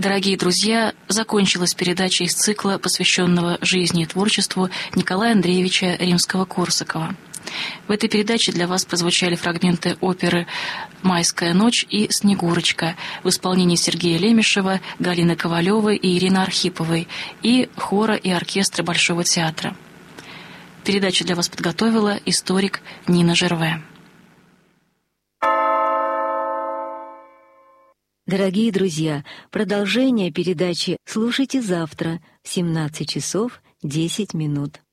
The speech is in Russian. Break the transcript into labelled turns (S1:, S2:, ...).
S1: Дорогие друзья, закончилась передача из цикла, посвященного жизни и творчеству Николая Андреевича Римского-Корсакова. В этой передаче для вас прозвучали фрагменты оперы «Майская ночь» и «Снегурочка» в исполнении Сергея Лемешева, Галины Ковалевой и Ирины Архиповой и хора и оркестра Большого театра. Передачу для вас подготовила историк Нина Жерве.
S2: Дорогие друзья, продолжение передачи слушайте завтра в 17 часов 10 минут.